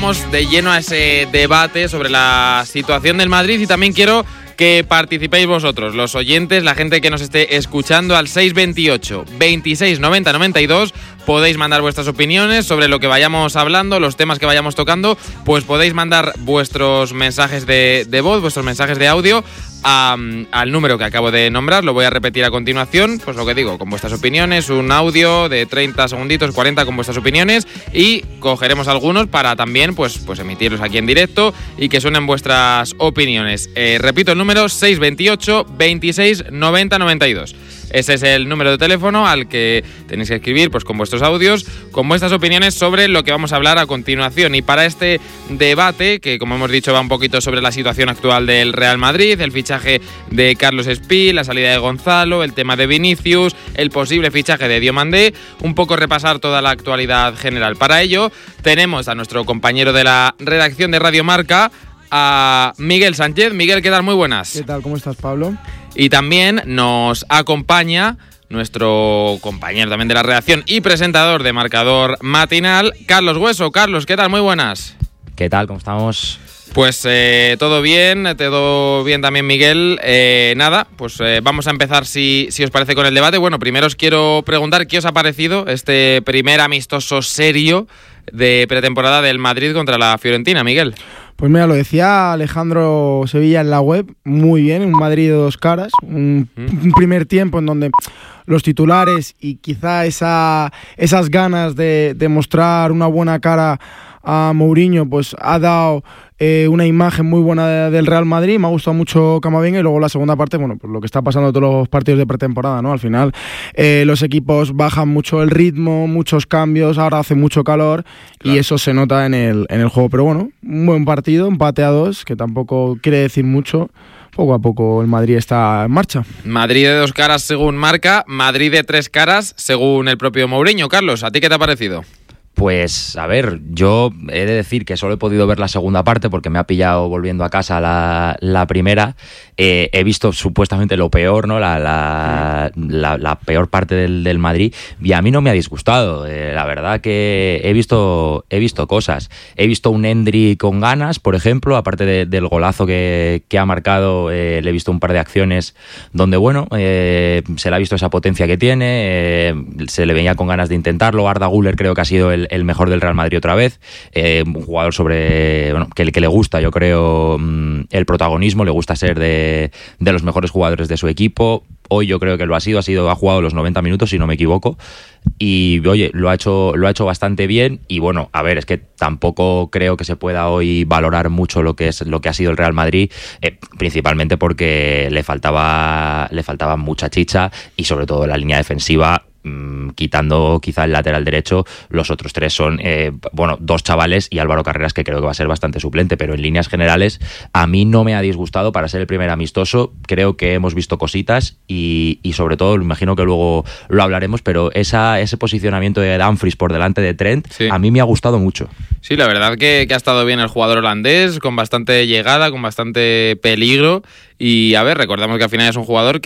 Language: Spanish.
Vamos de lleno a ese debate sobre la situación del Madrid y también quiero que participéis vosotros, los oyentes, la gente que nos esté escuchando al 628 26 90 92. Podéis mandar vuestras opiniones sobre lo que vayamos hablando, los temas que vayamos tocando, pues podéis mandar vuestros mensajes de voz, vuestros mensajes de audio al número que acabo de nombrar. Lo voy a repetir a continuación, pues lo que digo, con vuestras opiniones, un audio de 30 segunditos, 40 con vuestras opiniones, y cogeremos algunos para también pues emitirlos aquí en directo y que suenen vuestras opiniones. Repito el número, 628 26 90 92. Ese es el número de teléfono al que tenéis que escribir pues con vuestros audios, con vuestras opiniones sobre lo que vamos a hablar a continuación. Y para este debate, que como hemos dicho va un poquito sobre la situación actual del Real Madrid, el fichaje de Carlos Espí, la salida de Gonzalo, el tema de Vinicius, el posible fichaje de Diomandé, un poco repasar toda la actualidad general. Para ello tenemos a nuestro compañero de la redacción de Radio Marca, a Miguel Sánchez. Miguel, ¿qué tal? Muy buenas. ¿Qué tal? ¿Cómo estás, Pablo? Y también nos acompaña nuestro compañero también de la redacción y presentador de Marcador Matinal, Carlos Hueso. Carlos, ¿qué tal? Muy buenas. ¿Qué tal? ¿Cómo estamos? Pues todo bien también, Miguel. Vamos a empezar, si os parece, con el debate. Bueno, primero os quiero preguntar qué os ha parecido este primer amistoso serio de pretemporada del Madrid contra la Fiorentina, Miguel. Pues mira, lo decía Alejandro Sevilla en la web, muy bien, un Madrid de dos caras, un primer tiempo en donde los titulares y quizá esas ganas de mostrar una buena cara a Mourinho, pues ha dado una imagen muy buena del Real Madrid. Me ha gustado mucho Camavinga, y luego la segunda parte, bueno, pues lo que está pasando en todos los partidos de pretemporada, ¿no? Al final los equipos bajan mucho el ritmo, muchos cambios, ahora hace mucho calor, claro, y eso se nota en el juego. Pero bueno, un buen partido, empate a 2, que tampoco quiere decir mucho. Poco a poco el Madrid está en marcha. Madrid de dos caras según Marca, Madrid de tres caras según el propio Mourinho. Carlos, ¿a ti qué te ha parecido? Pues, a ver, yo he de decir que solo he podido ver la segunda parte porque me ha pillado volviendo a casa la primera. He visto supuestamente lo peor, ¿no? La peor parte del Madrid, y a mí no me ha disgustado. La verdad que he visto cosas. He visto un Endri con ganas, por ejemplo, aparte del golazo que ha marcado. Le he visto un par de acciones donde, bueno, se le ha visto esa potencia que tiene, se le veía con ganas de intentarlo. Arda Güler creo que ha sido el mejor del Real Madrid otra vez, un jugador que le gusta, yo creo, el protagonismo, le gusta ser de los mejores jugadores de su equipo. Hoy yo creo que ha jugado los 90 minutos, si no me equivoco, y oye, lo ha hecho bastante bien. Y bueno, a ver, es que tampoco creo que se pueda hoy valorar mucho lo que ha sido el Real Madrid, principalmente porque le faltaba mucha chicha, y sobre todo la línea defensiva. Quitando quizá el lateral derecho, los otros tres son dos chavales y Álvaro Carreras, que creo que va a ser bastante suplente, pero en líneas generales a mí no me ha disgustado para ser el primer amistoso. Creo que hemos visto cositas y sobre todo, imagino que luego lo hablaremos, pero ese posicionamiento de Dumfries por delante de Trent, sí, a mí me ha gustado mucho. Sí, la verdad que ha estado bien el jugador holandés, con bastante llegada, con bastante peligro, y a ver, recordamos que al final es un jugador